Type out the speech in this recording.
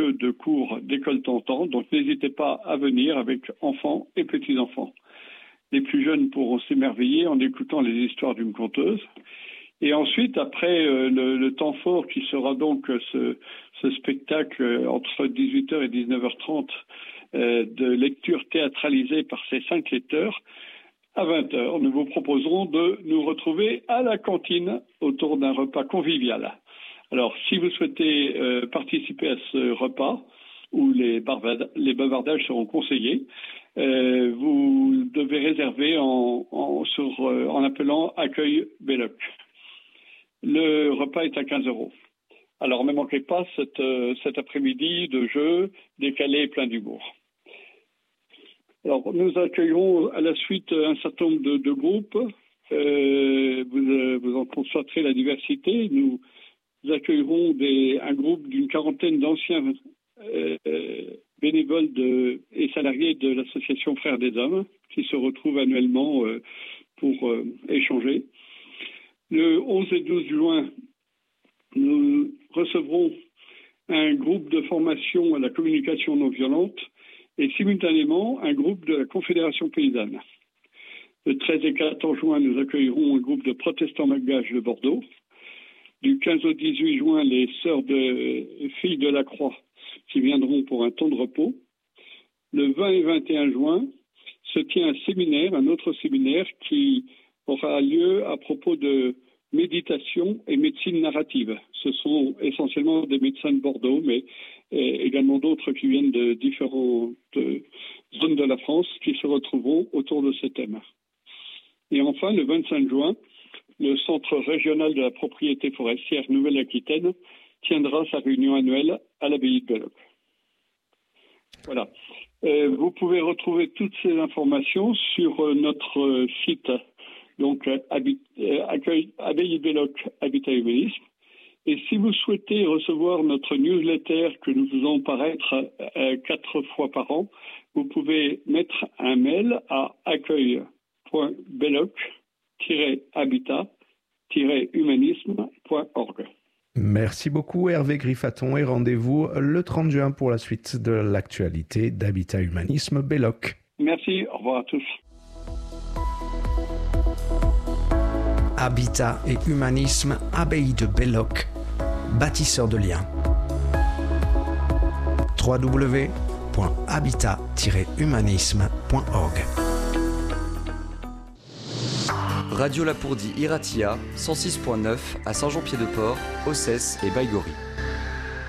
de cours d'école tentant, donc n'hésitez pas à venir avec enfants et petits-enfants. Les plus jeunes pourront s'émerveiller en écoutant les histoires d'une conteuse. Et ensuite, après le temps fort qui sera donc ce spectacle entre 18h et 19h30 de lecture théâtralisée par ces 5 lecteurs, à 20h, nous vous proposerons de nous retrouver à la cantine autour d'un repas convivial. Alors, si vous souhaitez participer à ce repas, où les bavardages seront conseillés, vous devez réserver en appelant Accueil Belloc. Le repas est à 15 €. Alors, ne manquez pas cet après-midi de jeu décalé et plein d'humour. Alors, nous accueillerons à la suite un certain nombre de groupes. Vous en constaterez la diversité. Nous accueillerons un groupe d'une quarantaine d'anciens bénévoles et salariés de l'association Frères des Hommes qui se retrouvent annuellement pour échanger. Le 11 et 12 juin, nous recevrons un groupe de formation à la communication non violente et simultanément un groupe de la Confédération paysanne. Le 13 et 14 juin, nous accueillerons un groupe de protestants malgaches de Bordeaux. Du 15 au 18 juin, les sœurs de filles de la Croix qui viendront pour un temps de repos. Le 20 et 21 juin se tient un autre séminaire qui aura lieu à propos de méditation et médecine narrative. Ce sont essentiellement des médecins de Bordeaux, mais également d'autres qui viennent de différentes zones de la France qui se retrouveront autour de ce thème. Et enfin, le 25 juin, le Centre régional de la propriété forestière Nouvelle-Aquitaine tiendra sa réunion annuelle à l'abbaye de Belloc. Voilà. Vous pouvez retrouver toutes ces informations sur notre site, donc Abbaye de Belloc, Habitat Humanisme. Et si vous souhaitez recevoir notre newsletter que nous faisons paraître 4 fois par an, vous pouvez mettre un mail à accueil.belloc-habitat-humanisme.org. Merci beaucoup Hervé Griffaton et rendez-vous le 30 juin pour la suite de l'actualité d'Habitat Humanisme Belloc. Merci, au revoir à tous. Habitat et Humanisme, Abbaye de Belloc, bâtisseur de liens. www.habitat-humanisme.org. Radio Lapourdie Iratia, 106.9 à Saint-Jean-Pied-de-Port, Ossès et Baïgorry.